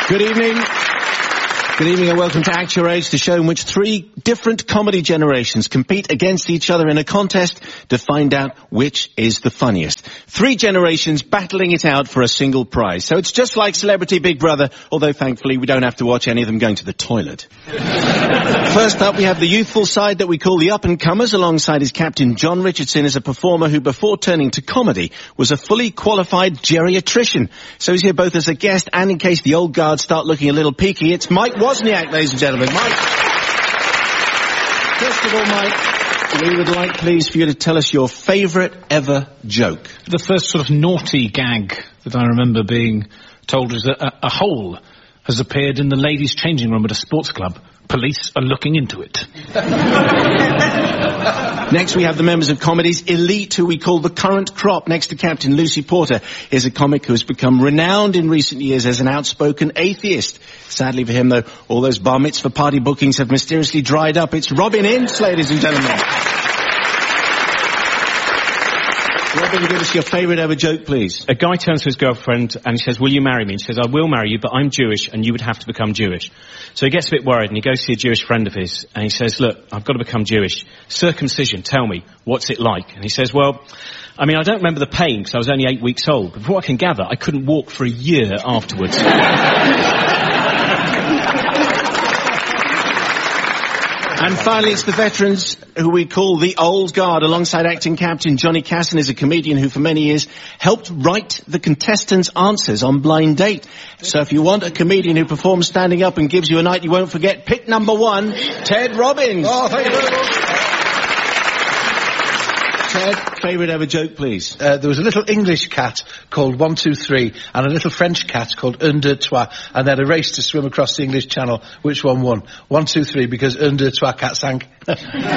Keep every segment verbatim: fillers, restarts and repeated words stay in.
Good evening. Good evening and welcome to Act Your Age, the show in which three different comedy generations compete against each other in a contest to find out which is the funniest. Three generations battling it out for a single prize. So it's just like Celebrity Big Brother, although thankfully we don't have to watch any of them going to the toilet. First up, we have the youthful side that we call the up-and-comers, alongside his captain John Richardson as a performer who, before turning to comedy, was a fully qualified geriatrician. So he's here both as a guest and in case the old guard start looking a little peaky. It's Mike Wozniak, ladies and gentlemen. Mike. First of all, Mike, we would like, please, for you to tell us your favourite ever joke. The first sort of naughty gag that I remember being told was that a, a hole has appeared in the ladies' changing room at a sports club. Police are looking into it. Next, we have the members of comedy's elite, who we call the current crop. Next to Captain Lucy Porter is a comic who has become renowned in recent years as an outspoken atheist. Sadly for him, though, all those bar mitzvah party bookings have mysteriously dried up. It's Robin Ince, ladies and gentlemen. Robin, give us your favourite ever joke, please. A guy turns to his girlfriend and he says, will you marry me? And she says, I will marry you, but I'm Jewish and you would have to become Jewish. So he gets a bit worried and he goes to a Jewish friend of his and he says, look, I've got to become Jewish. Circumcision, tell me, what's it like? And he says, well, I mean, I don't remember the pain because I was only eight weeks old. But from what I can gather, I couldn't walk for a year afterwards. And finally, it's the veterans who we call the old guard. Alongside acting captain Johnny Casson is a comedian who for many years helped write the contestants' answers on Blind Date. So if you want a comedian who performs standing up and gives you a night you won't forget, pick number one, Ted Robbins. Oh, thank you very much. Ted, favourite ever joke, please. Uh, there was a little English cat called One Two Three and a little French cat called Un Deux Trois, and they had a race to swim across the English Channel. Which one won? One Two Three, because Un Deux Trois cat sank. The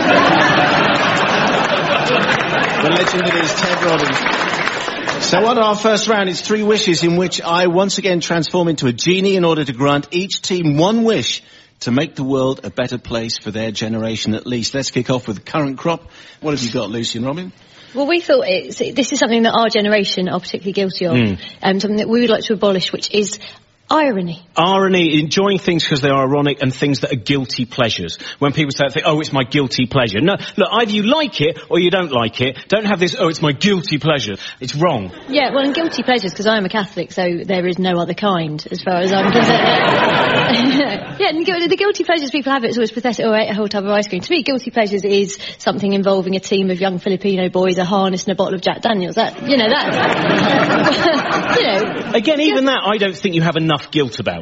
legend that is Ted Robbins. So on our first round, it's three wishes in which I once again transform into a genie in order to grant each team one wish to make the world a better place for their generation at least. Let's kick off with the current crop. What have you got, Lucy and Robin? Well, we thought it's, this is something that our generation are particularly guilty of, mm. um, something that we would like to abolish, which is irony. Irony, enjoying things because they are ironic and things that are guilty pleasures. When people say, think, oh, it's my guilty pleasure. No, look, either you like it or you don't like it. Don't have this, oh, it's my guilty pleasure. It's wrong. Yeah, well, and guilty pleasures, because I'm a Catholic, so there is no other kind, as far as I'm concerned. Yeah, and the guilty pleasures people have, it's always pathetic, oh, I ate a whole tub of ice cream. To me, guilty pleasures is something involving a team of young Filipino boys, a harness and a bottle of Jack Daniels. That, you know, that... you know... Again, even that, I don't think you have enough guilt about.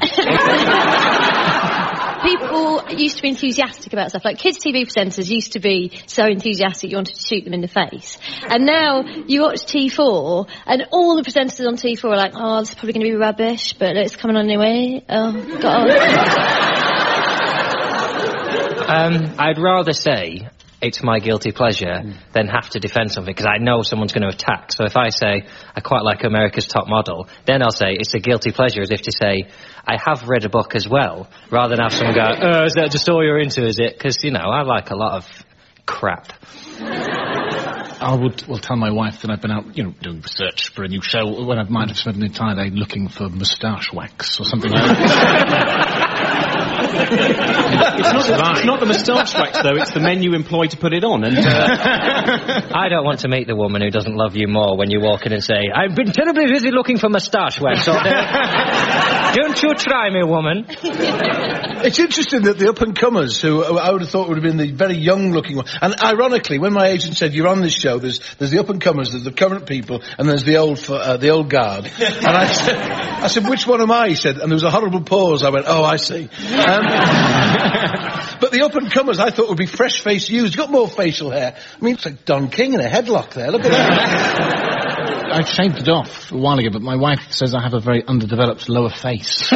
People used to be enthusiastic about stuff. Like, kids' T V presenters used to be so enthusiastic you wanted to shoot them in the face. And now you watch T four, and all the presenters on T four are like, oh, this is probably going to be rubbish, but it's coming on anyway. Oh, God. um, I'd rather say it's my guilty pleasure mm. than have to defend something, because I know someone's going to attack. So if I say, I quite like America's Top Model, then I'll say it's a guilty pleasure, as if to say, I have read a book as well, rather than have someone go, oh, is that just all you're into, is it? Because, you know, I like a lot of crap. I would well tell my wife that I've been out, you know, doing research for a new show, when I might have spent an entire day looking for moustache wax or something like that. It's not, it's not the moustache wax, though. It's the men you employ to put it on. And uh... I don't want to meet the woman who doesn't love you more when you walk in and say, I've been terribly busy looking for moustache wax all day. Don't you try me, woman. It's interesting that the up-and-comers, who I would have thought would have been the very young-looking one, and ironically, when my agent said, you're on this show, there's there's the up-and-comers, there's the current people, and there's the old uh, the old guard. And I said, I said, which one am I? He said, and there was a horrible pause. I went, oh, I see. Um, but the up-and-comers, I thought, would be fresh-faced youths. You've got more facial hair. I mean, it's like Don King in a headlock there. Look at that. I shaved it off a while ago, but my wife says I have a very underdeveloped lower face.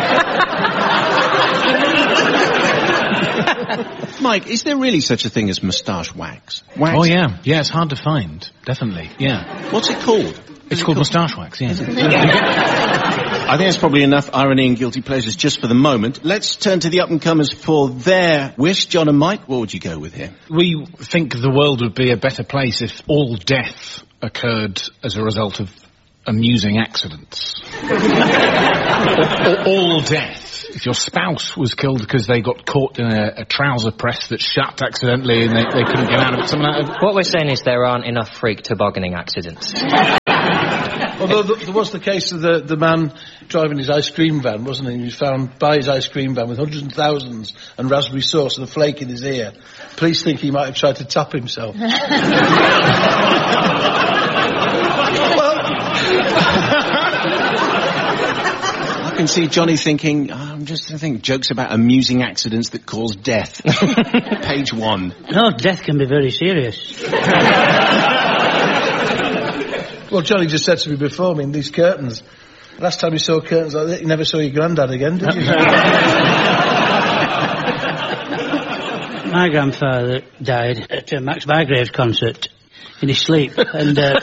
Mike, is there really such a thing as moustache wax? wax? Oh, yeah. Yeah, it's hard to find. Definitely, yeah. What's it called? It's called, called moustache wax, yeah. I think that's probably enough irony and guilty pleasures just for the moment. Let's turn to the up-and-comers for their wish. John and Mike, what would you go with here? We think the world would be a better place if all death occurred as a result of amusing accidents. or, or all death. If your spouse was killed because they got caught in a, a trouser press that shut accidentally and they, they couldn't get out of it, something like that. What we're saying is there aren't enough freak tobogganing accidents. Although th- there was the case of the, the man driving his ice cream van, wasn't he? He was found by his ice cream van with hundreds and thousands and raspberry sauce and a flake in his ear. Police think he might have tried to tap himself. I can see Johnny thinking, oh, I'm just thinking jokes about amusing accidents that cause death. Page one. No, death can be very serious. Well, Johnny just said to me before, I mean, these curtains. Last time you saw curtains like that, you never saw your granddad again, did you? My grandfather died at a Max Bygraves concert in his sleep, and uh,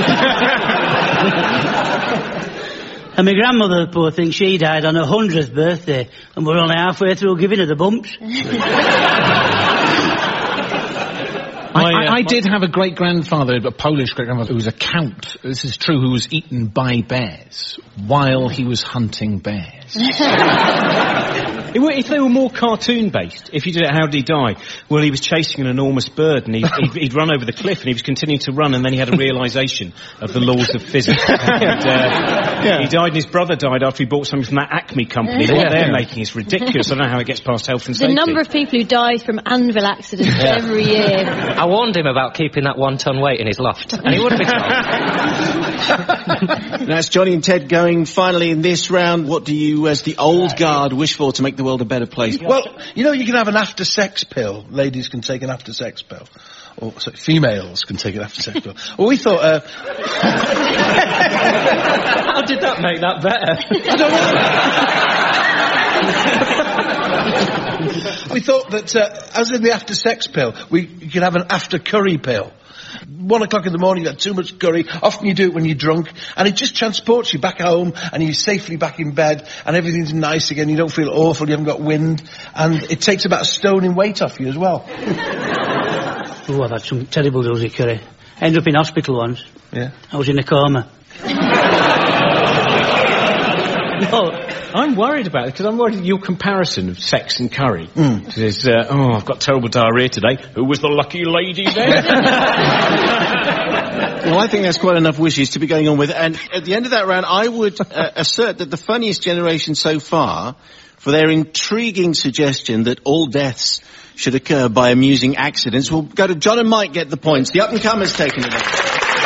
and my grandmother, poor thing, she died on her hundredth birthday, and we're only halfway through giving her the bumps. I, I, I did have a great-grandfather, a Polish great-grandfather, who was a count, this is true, who was eaten by bears while he was hunting bears. If they were more cartoon-based, if you did it, how did he die? Well, he was chasing an enormous bird, and he'd, he'd, he'd run over the cliff, and he was continuing to run, and then he had a realisation of the laws of physics. And, uh, yeah. He died, and his brother died after he bought something from that Acme company. What they're making is ridiculous. I don't know how it gets past health and the safety. The number of people who die from anvil accidents yeah. every year. I warned him about keeping that one-ton weight in his loft, and he wouldn't be told. That's Johnny and Ted going finally in this round. What do you, as the old guard, wish for to make the world a better place? Well, you know, you can have an after-sex pill. Ladies can take an after-sex pill. Or, sorry, females can take an after-sex pill. Well, we thought, uh... How did that make that better? I don't know. We thought that, uh, as in the after-sex pill, we you could have an after-curry pill. One o'clock in the morning, you had too much curry. Often you do it when you're drunk, and it just transports you back home, and you're safely back in bed, and everything's nice again. You don't feel awful. You haven't got wind, and it takes about a stone in weight off you as well. Oh, I've had some terrible dozy curry. I ended up in hospital once. Yeah. I was in a coma. No, I'm worried about it because I'm worried your comparison of sex and curry. Mm. Says, uh, oh, I've got terrible diarrhea today. Who was the lucky lady there? Well, I think that's quite enough wishes to be going on with. And at the end of that round, I would uh, assert that the funniest generation so far, for their intriguing suggestion that all deaths should occur by amusing accidents, will go to John and Mike. Get the points. The up-and-comers taking it up.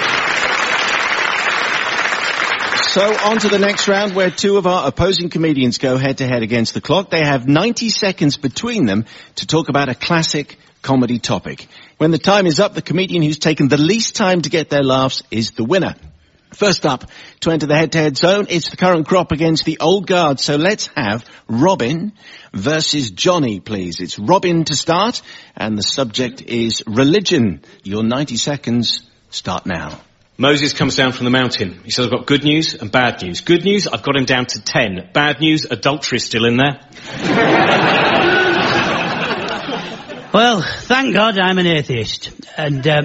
So, on to the next round where two of our opposing comedians go head-to-head against the clock. They have ninety seconds between them to talk about a classic comedy topic. When the time is up, the comedian who's taken the least time to get their laughs is the winner. First up, to enter the head-to-head zone, it's the current crop against the old guard. So let's have Robin versus Johnny, please. It's Robin to start, and the subject is religion. Your ninety seconds start now. Moses comes down from the mountain. He says, I've got good news and bad news. Good news, I've got him down to ten. Bad news, adultery is still in there. Well, thank God I'm an atheist. And, um...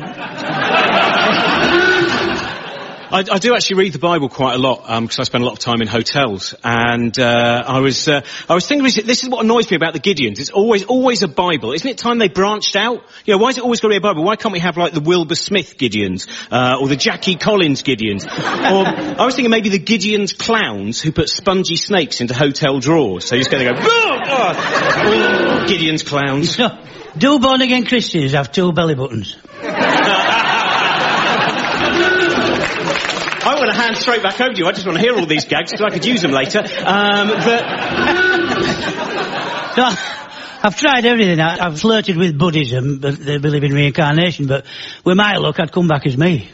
I, I do actually read the Bible quite a lot, um, because I spend a lot of time in hotels. And, uh, I was, uh, I was thinking, this is what annoys me about the Gideons. It's always, always a Bible. Isn't it time they branched out? You know, why is it always got to be a Bible? Why can't we have, like, the Wilbur Smith Gideons, uh, or the Jackie Collins Gideons? Or, I was thinking maybe the Gideons clowns who put spongy snakes into hotel drawers. So you just get to go, oh, oh, Gideons clowns. You know, do born-again Christians have two belly buttons? I want to hand straight back over to you. I just want to hear all these gags so I could use them later. Um, but... so, I've tried everything. I, I've flirted with Buddhism, but they believe in reincarnation, but with my luck, I'd come back as me.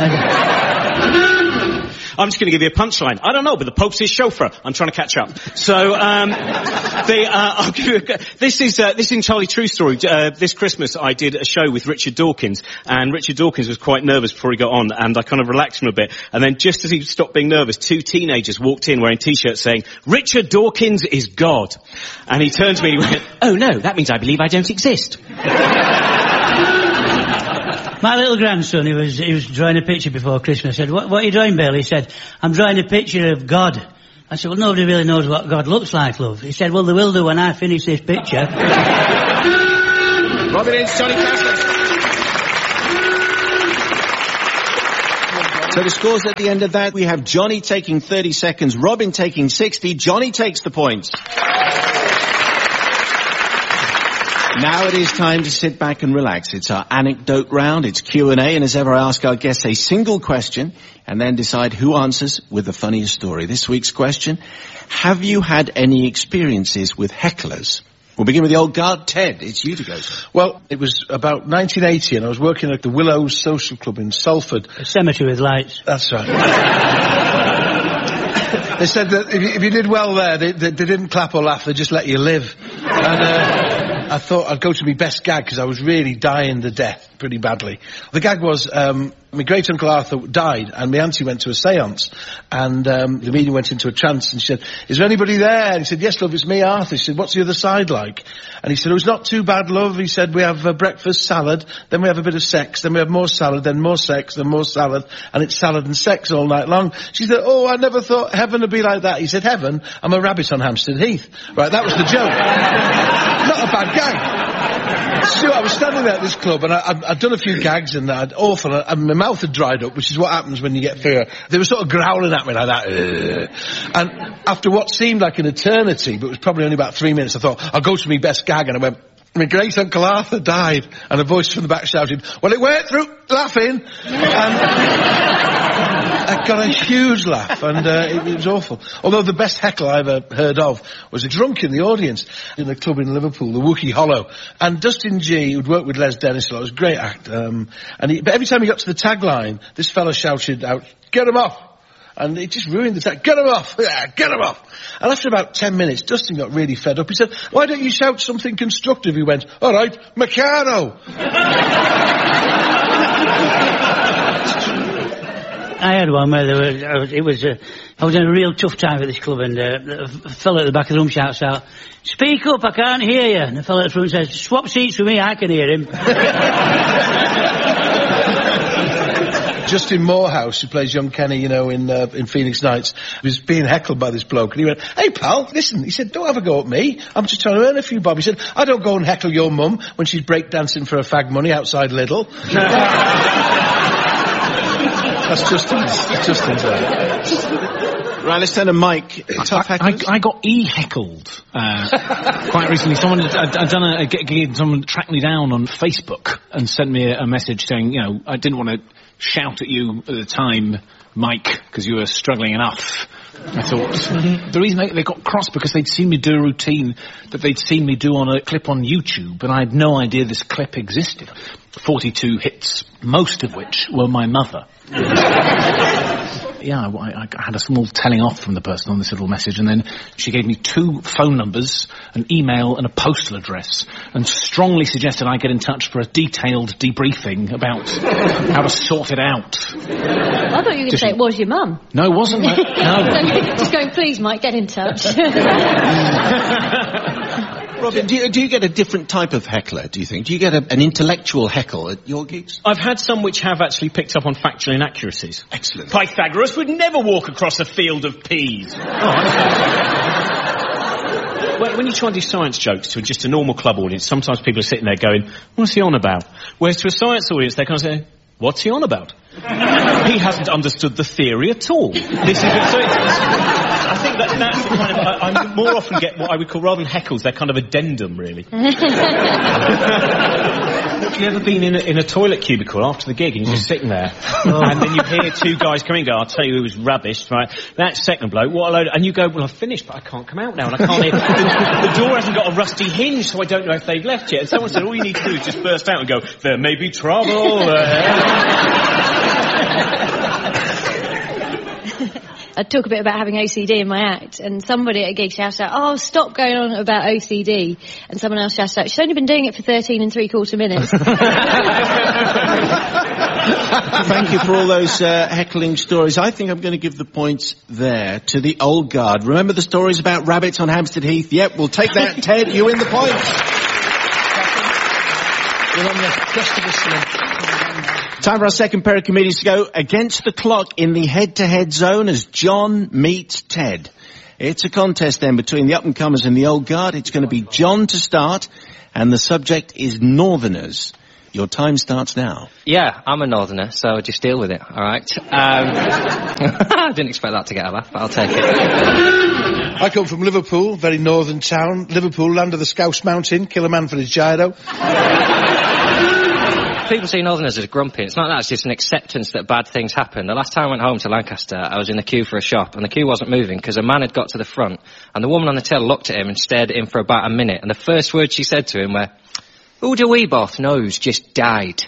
I'm just going to give you a punchline. I don't know, but the Pope's his chauffeur. I'm trying to catch up. So, um, the, uh, I'll give you a, this is, uh, this is in Charlie True Story. Uh, this Christmas I did a show with Richard Dawkins, and Richard Dawkins was quite nervous before he got on, and I kind of relaxed him a bit. And then just as he stopped being nervous, two teenagers walked in wearing t-shirts saying, Richard Dawkins is God. And he turned to me and he went, oh no, that means I believe I don't exist. My little grandson, he was he was drawing a picture before Christmas. I said, what, what are you drawing, Bill? He said, I'm drawing a picture of God. I said, well, nobody really knows what God looks like, love. He said, well, they will do when I finish this picture. Robin Ince, Johnny Castle. So the scores at the end of that, we have Johnny taking thirty seconds, Robin taking sixty, Johnny takes the points. Now it is time to sit back and relax. It's our anecdote round, it's Q and A, and as ever I ask our guests a single question and then decide who answers with the funniest story. This week's question, have you had any experiences with hecklers? We'll begin with the old guard. Ted, it's you to go. Well, it was about nineteen eighty and I was working at the Willows Social Club in Salford. A cemetery with lights. That's right. They said that if you, if you did well there, they, they, they didn't clap or laugh, they just let you live. And uh, I thought I'd go to my best gag because I was really dying to death pretty badly. The gag was, um, my great-uncle Arthur died and my auntie went to a séance and um, the medium went into a trance and she said, is there anybody there? And he said, yes, love, it's me, Arthur. She said, what's the other side like? And he said, oh, it's not too bad, love. He said, we have uh, breakfast, salad, then we have a bit of sex, then we have more salad, then more sex, then more salad, and it's salad and sex all night long. She said, oh, I never thought heaven would be like that. He said, heaven? I'm a rabbit on Hampstead Heath. Right, that was the joke. Not a bad gag. So I was standing there at this club and I, I'd, I'd done a few gags and I'd awful and my mouth had dried up, which is what happens when you get fear. They were sort of growling at me like that. Ugh. And after what seemed like an eternity, but it was probably only about three minutes, I thought, I'll go to my best gag, and I went, my great uncle Arthur died, and a voice from the back shouted, well, it went through laughing. And I got a huge laugh, and uh, it, it was awful. Although the best heckle I ever heard of was a drunk in the audience in a club in Liverpool, the Wookey Hollow. And Dustin G, who'd worked with Les Dennis a lot, was a great act. Um, and he, but every time he got to the tagline, this fella shouted out, get him off! And it just ruined the tag. Get him off! Yeah, get him off! And after about ten minutes, Dustin got really fed up. He said, why don't you shout something constructive? He went, all right, Meccano! I had one where there was, I was, it was, uh, I was in a real tough time at this club and uh, a fellow at the back of the room shouts out, speak up, I can't hear you. And the fellow at the front says, swap seats with me, I can hear him. Justin Morehouse, who plays young Kenny, you know, in uh, in Phoenix Nights, was being heckled by this bloke, and he went, hey, pal, listen, he said, don't have a go at me, I'm just trying to earn a few bob. He said, I don't go and heckle your mum when she's breakdancing for her fag money outside Lidl. That's Justin's, Justin's there. Right, let's turn to Mike. Tough I, hecklers? I, I got e-heckled uh, quite recently. Someone had, I'd, I'd done a, a gig, someone tracked me down on Facebook and sent me a, a message saying, you know, I didn't want to shout at you at the time, Mike, because you were struggling enough. I thought, the reason they, they got cross because they'd seen me do a routine that they'd seen me do on a clip on YouTube, and I had no idea this clip existed. forty-two hits, most of which were my mother. Yeah, I, I had a small telling off from the person on this little message, and then she gave me two phone numbers, an email and a postal address, and strongly suggested I get in touch for a detailed debriefing about how to sort it out. I thought you were going to say it was your mum. No, it wasn't. No. Just going, please, Mike, get in touch. Robin, do you, do you get a different type of heckler, do you think? Do you get a, an intellectual heckle at your gigs? I've had some which have actually picked up on factual inaccuracies. Excellent. Pythagoras would never walk across a field of peas. Well, when you try and do science jokes to just a normal club audience, sometimes people are sitting there going, what's he on about? Whereas to a science audience, they kind of say, what's he on about? He hasn't understood the theory at all. This is so it's, I think that that's the kind of I, I more often get what I would call, rather than heckles, they're kind of addendum, really. Have you ever been in a, in a toilet cubicle after the gig and you're just sitting there and then you hear two guys coming and go, I'll tell you who was rubbish, right? That second bloke, what a load of, and you go, well, I've finished, but I can't come out now and I can't hear, the, the door hasn't got a rusty hinge, so I don't know if they've left yet. And someone said, all you need to do is just burst out and go, there may be trouble. I talk a bit about having O C D in my act, and somebody at a gig shouts out, oh, stop going on about O C D, and someone else shouts out, she's only been doing it for thirteen and three quarter minutes. Thank you for all those uh, heckling stories. I think I'm going to give the points there to the old guard. Remember the stories about rabbits on Hampstead Heath? Yep, we'll take that, Ted, you win the points. You're on the crest of the slim. Time for our second pair of comedians to go against the clock in the head-to-head zone as John meets Ted. It's a contest then between the up-and-comers and the old guard. It's going to be John to start, and the subject is Northerners. Your time starts now. Yeah, I'm a Northerner, so just deal with it, alright? Um, I didn't expect that to get a laugh, but I'll take it. I come from Liverpool, very northern town. Liverpool, land of the Scouse Mountain, kill a man for his gyro. People see Northerners as grumpy. It's not that, it's just an acceptance that bad things happen. The last time I went home to Lancaster, I was in the queue for a shop, and the queue wasn't moving because a man had got to the front, and the woman on the till looked at him and stared at him for about a minute, and the first words she said to him were, "Who do we both know's just died?"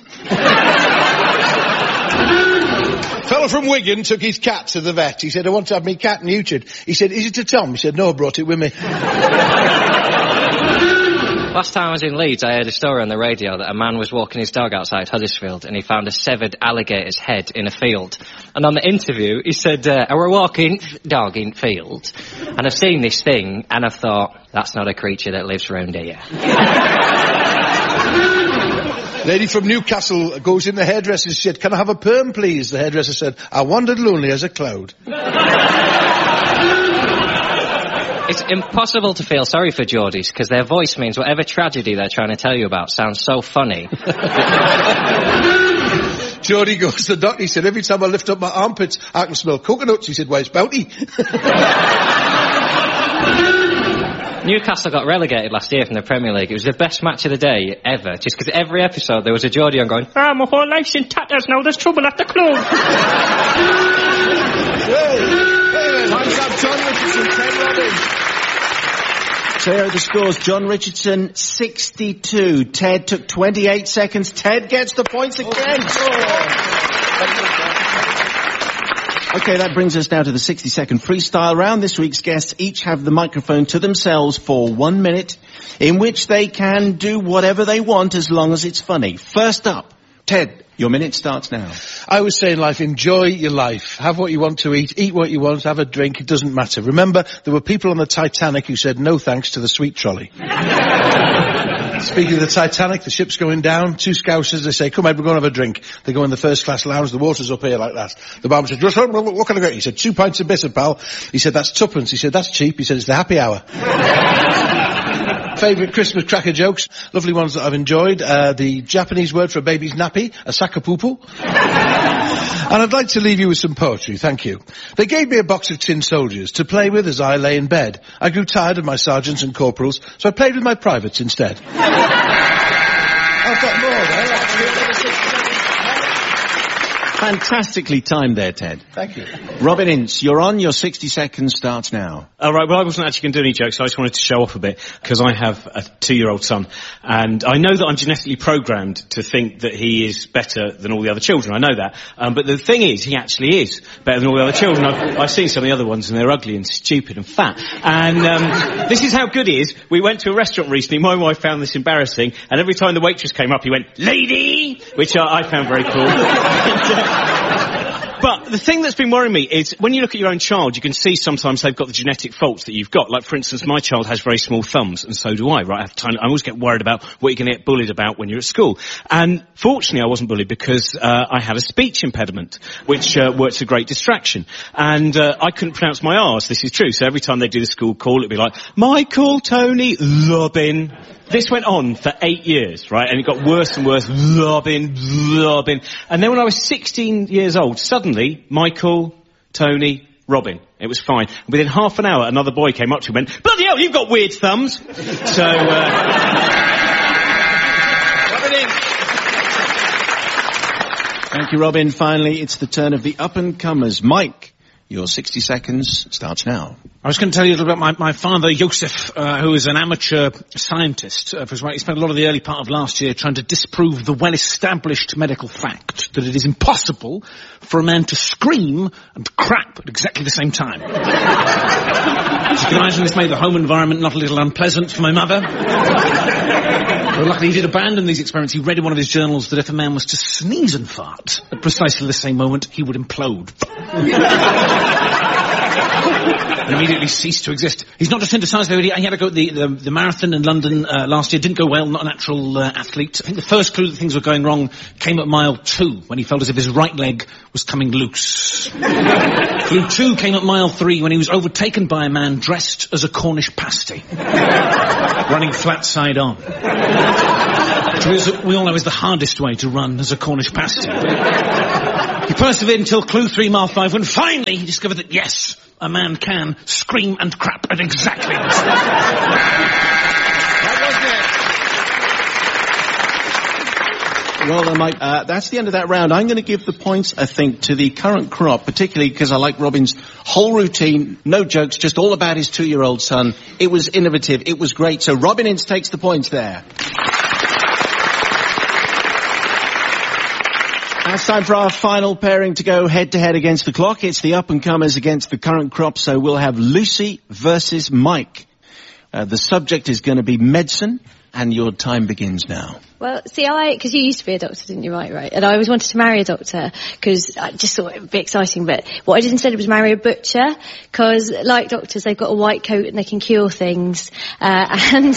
Fellow from Wigan took his cat to the vet. He said, "I want to have me cat neutered." He said, "Is it a Tom?" He said, "No, I brought it with me." Last time I was in Leeds, I heard a story on the radio that a man was walking his dog outside Huddersfield and he found a severed alligator's head in a field. And on the interview, he said, uh, I were walking dog in field, and I've seen this thing, and I've thought, that's not a creature that lives round here. Lady from Newcastle goes in the hairdresser's shed. "Can I have a perm, please?" The hairdresser said, "I wandered lonely as a cloud." It's impossible to feel sorry for Geordies, because their voice means whatever tragedy they're trying to tell you about sounds so funny. Geordie goes to the doctor. He said, "Every time I lift up my armpits, I can smell coconuts." He said, "Why, it's bounty." Newcastle got relegated last year from the Premier League. It was the best match of the day ever, just because every episode there was a Geordie on going, "Ah, my whole life's in tatters now, there's trouble at the club." Time's up, John Richardson, ten Robin. So here are the scores. John Richardson, sixty-two. Ted took twenty-eight seconds. Ted gets the points again. Okay, that brings us now to the sixty-second freestyle round. This week's guests each have the microphone to themselves for one minute, in which they can do whatever they want as long as it's funny. First up, Ted, your minute starts now. I always say in life, enjoy your life. Have what you want to eat, eat what you want, have a drink, it doesn't matter. Remember, there were people on the Titanic who said no thanks to the sweet trolley. Speaking of the Titanic, the ship's going down, two scousers, they say, "Come on, we're going to have a drink." They go in the first class lounge, the water's up here like that. The barman said, "Just, what can I get?" He said, "Two pints of bitter, pal." He said, "That's tuppence." He said, "That's cheap." He said, "It's the happy hour." Favourite Christmas cracker jokes, lovely ones that I've enjoyed. Uh, the Japanese word for a baby's nappy, a sakapupu. And I'd like to leave you with some poetry, thank you. They gave me a box of tin soldiers to play with as I lay in bed. I grew tired of my sergeants and corporals, so I played with my privates instead. I've got more there, actually. Fantastically timed there, Ted. Thank you. Robin Ince, you're on. Your sixty seconds starts now. All right, well, I wasn't actually going to do any jokes, so I just wanted to show off a bit, because I have a two-year-old son, and I know that I'm genetically programmed to think that he is better than all the other children. I know that. Um, but the thing is, he actually is better than all the other children. I've, I've seen some of the other ones, and they're ugly and stupid and fat. And um, this is how good he is. We went to a restaurant recently. My wife found this embarrassing, and every time the waitress came up, he went, "Lady!" which I, I found very cool. But the thing that's been worrying me is when you look at your own child, you can see sometimes they've got the genetic faults that you've got. Like, for instance, my child has very small thumbs, and so do I, right? I, have time, I always get worried about what you're going to get bullied about when you're at school. And fortunately, I wasn't bullied because uh, I had a speech impediment, which uh, works a great distraction. And uh, I couldn't pronounce my R's, this is true. So every time they do the school call, it'd be like, "Michael, Tony, Robin." This went on for eight years, right? And it got worse and worse. Robin, Robin. And then when I was sixteen years old, suddenly, Michael, Tony, Robin. It was fine. And within half an hour, another boy came up to me and went, "Bloody hell, you've got weird thumbs." So, uh... Robin. Thank you, Robin. Finally, it's the turn of the up-and-comers. Mike, your sixty seconds starts now. I was going to tell you a little about my, my father, Joseph, uh, who is an amateur scientist. Uh, for his work. He spent a lot of the early part of last year trying to disprove the well-established medical fact that it is impossible for a man to scream and crap at exactly the same time. As you can imagine, this made the home environment not a little unpleasant for my mother. But luckily he did abandon these experiments. He read in one of his journals that if a man was to sneeze and fart at precisely the same moment, he would implode. and immediately ceased to exist. He's not just into science, though. He had to go the, the, the marathon in London uh, last year. Didn't go well, not a natural uh, athlete. I think the first clue that things were going wrong came at mile two, when he felt as if his right leg was coming loose. Clue two came at mile three, when he was overtaken by a man dressed as a Cornish pasty, running flat side on. Which we all know is the hardest way to run as a Cornish pasty. He persevered until clue three, mile five, when finally he discovered that, yes, a man can scream and crap at exactly the same time. Well then, Mike, uh, that's the end of that round. I'm going to give the points, I think, to the current crop, particularly because I like Robin's whole routine. No jokes, just all about his two-year-old son. It was innovative. It was great. So Robin Ince takes the points there. Now it's time for our final pairing to go head-to-head against the clock. It's the up-and-comers against the current crop, so we'll have Lucy versus Mike. Uh, the subject is going to be medicine, and your time begins now. Well, see, I, because you used to be a doctor, didn't you, right, right? And I always wanted to marry a doctor, because I just thought it would be exciting, but what I did instead was marry a butcher, because, like doctors, they've got a white coat and they can cure things, uh, and...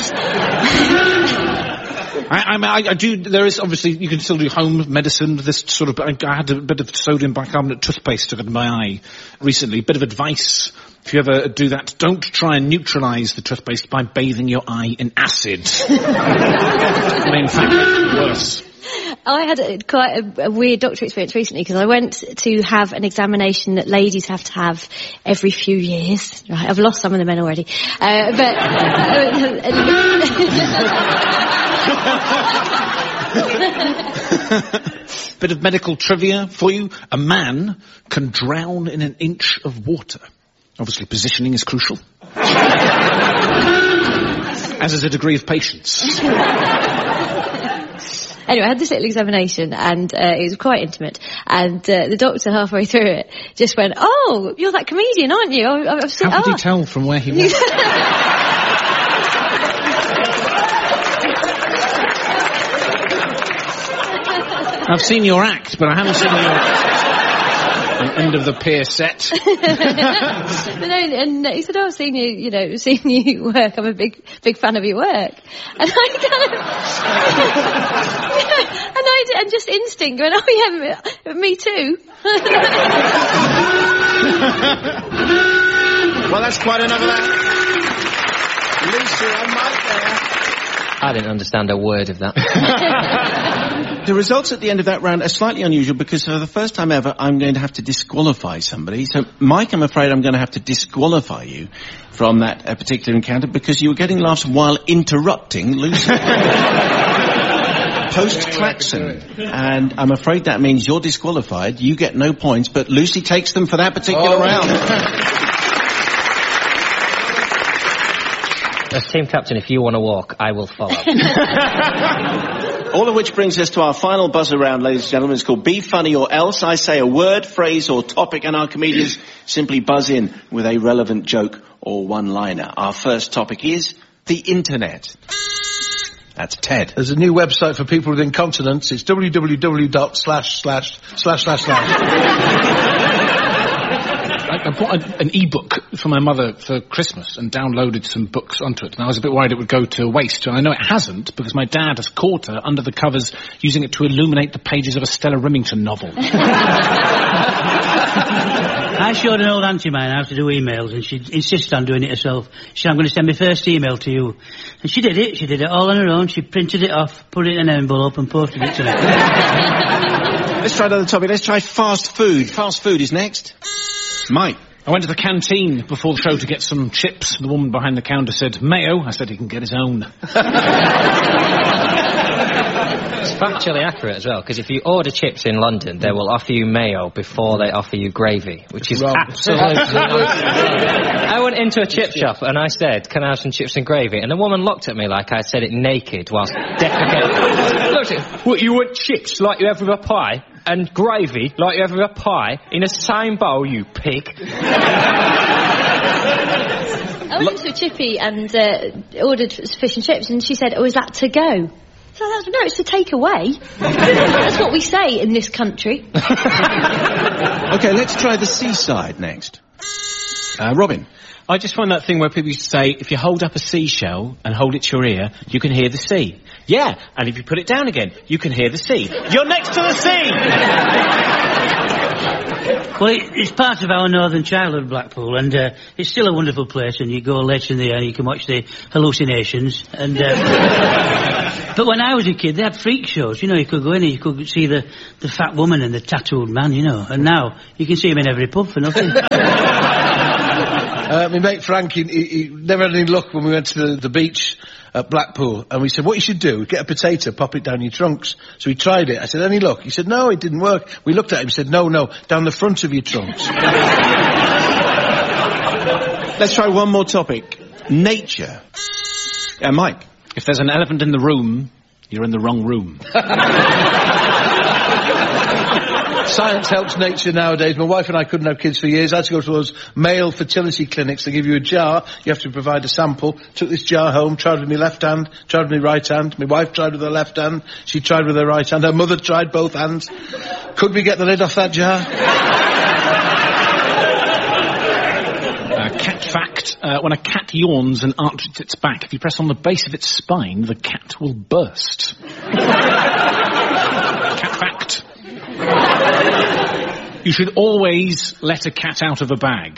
I, I, I do, there is obviously, you can still do home medicine, this sort of, I, I had a bit of sodium bicarbonate toothpaste stuck in my eye recently. Bit of advice, if you ever do that, don't try and neutralise the toothpaste by bathing your eye in acid. It may in fact make it worse. I had a, quite a, a weird doctor experience recently, because I went to have an examination that ladies have to have every few years. Right, I've lost some of the men already. Uh, but... Bit of medical trivia for you. A man can drown in an inch of water. Obviously, positioning is crucial. As is a degree of patience. Anyway, I had this little examination, and uh, it was quite intimate, and uh, the doctor, halfway through it, just went, "Oh, you're that comedian, aren't you? I, I've seen." How could oh. he tell from where he was? I've seen your act, but I haven't seen your end of the pier set. But no, and he said, "Oh, I've seen you, you know, seen you work. I'm a big, big fan of your work." And I kind of, and I, and just instinct went, "Oh yeah, me too." Well, that's quite enough of that. Lucy, I'm right there. I didn't understand a word of that. The results at the end of that round are slightly unusual, because for the first time ever, I'm going to have to disqualify somebody. So, Mike, I'm afraid I'm going to have to disqualify you from that uh, particular encounter, because you were getting laughs while interrupting Lucy. Post-klaxon. And I'm afraid that means you're disqualified, you get no points, but Lucy takes them for that particular oh. round. As team captain, if you want to walk, I will follow. All of which brings us to our final buzzer round, ladies and gentlemen. It's called Be Funny or Else. I say a word, phrase or topic, and our comedians simply buzz in with a relevant joke or one-liner. Our first topic is the internet. That's Ted. There's a new website for people with incontinence. It's www dot slash slash slash slash slash. I, I bought a, an e-book for my mother for Christmas and downloaded some books onto it, and I was a bit worried it would go to waste, and I know it hasn't, because my dad has caught her under the covers using it to illuminate the pages of a Stella Rimington novel. I showed an old auntie of mine how to do emails, and she insisted on doing it herself. She said, "I'm going to send my first email to you." And she did it. She did it all on her own. She printed it off, put it in an envelope, and posted it to me. Let's try another topic. Let's try fast food. Fast food is next. Mike. I went to the canteen before the show to get some chips. The woman behind the counter said, "Mayo." I said, "He can get his own." It's factually accurate as well, because if you order chips in London, they will offer you mayo before they offer you gravy, which is Wrong. absolutely I went into a chip shop and I said, "Can I have some chips and gravy?" And the woman looked at me like I said it naked whilst defecating. Looked at me, "What, you want chips like you have with a pie? And gravy like you have with a pie in the same bowl, you pig?" I went into a chippy and uh, ordered fish and chips, and she said, "Oh, is that to go?" So that's, no, it's to take away. That's what we say in this country. Okay, let's try the seaside next. Uh, Robin? I just find that thing where people used to say, if you hold up a seashell and hold it to your ear, you can hear the sea. Yeah, and if you put it down again, you can hear the sea. You're next to the sea! Well, it, it's part of our northern childhood, Blackpool, and uh, it's still a wonderful place, and you go late in the year and you can watch the hallucinations, and... Uh, but when I was a kid, they had freak shows, you know, you could go in and you could see the, the fat woman and the tattooed man, you know, and now you can see him in every pub for nothing. Uh, my mate Frank, he, he, he never had any luck when we went to the, the beach at Blackpool, and we said, what you should do, get a potato, pop it down your trunks. So he tried it. I said, any luck? He said, no, it didn't work. We looked at him and said, no, no, down the front of your trunks. Let's try one more topic. Nature. Yeah, Mike. If there's an elephant in the room, you're in the wrong room. Science helps nature nowadays. My wife and I couldn't have kids for years. I had to go to those male fertility clinics. They give you a jar. You have to provide a sample. Took this jar home, tried with my left hand, tried with my right hand. My wife tried with her left hand. She tried with her right hand. Her mother tried both hands. Could we get the lid off that jar? Uh, cat fact, uh, when a cat yawns and arches its back, if you press on the base of its spine, the cat will burst. Cat fact. You should always let a cat out of a bag.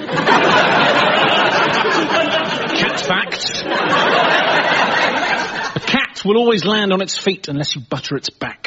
Cat fact. A cat will always land on its feet unless you butter its back.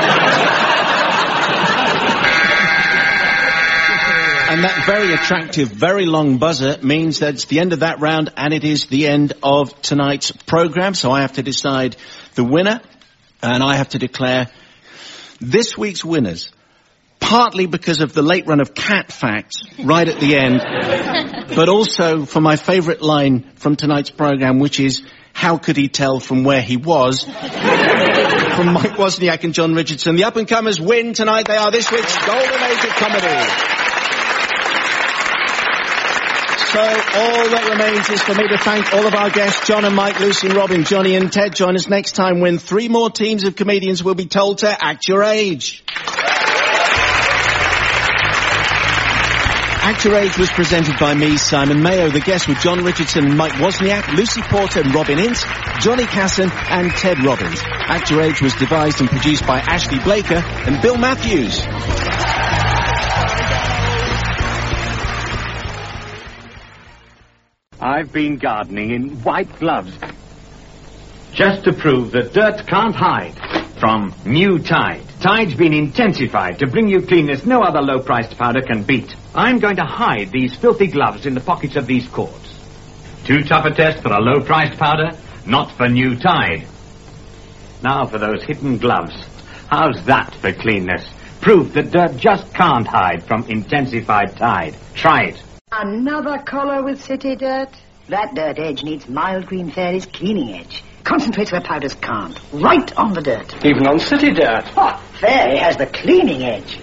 And that very attractive, very long buzzer means that it's the end of that round and it is the end of tonight's programme. So I have to decide the winner, and I have to declare this week's winners, partly because of the late run of cat facts right at the end, but also for my favourite line from tonight's programme, which is, how could he tell from where he was? From Mike Wozniak and John Richardson. The up-and-comers win tonight. They are this week's Golden Age of Comedy. So all that remains is for me to thank all of our guests, John and Mike, Lucy and Robin, Johnny and Ted. Join us next time when three more teams of comedians will be told to act your age. Act Your Age was presented by me, Simon Mayo. The guests were John Richardson, Mike Wozniak, Lucy Porter and Robin Ince, Johnny Casson and Ted Robbins. Act Your Age was devised and produced by Ashley Blaker and Bill Matthews. I've been gardening in white gloves just to prove that dirt can't hide from new Tide. Tide's been intensified to bring you cleanness no other low-priced powder can beat. I'm going to hide these filthy gloves in the pockets of these cords. Too tough a test for a low-priced powder? Not for new Tide. Now for those hidden gloves. How's that for cleanness? Proof that dirt just can't hide from intensified Tide. Try it. Another collar with City Dirt? That dirt edge needs Mild Green Fairy's cleaning edge. Concentrates where powders can't. Right on the dirt. Even on City Dirt. Oh, Fairy has the cleaning edge.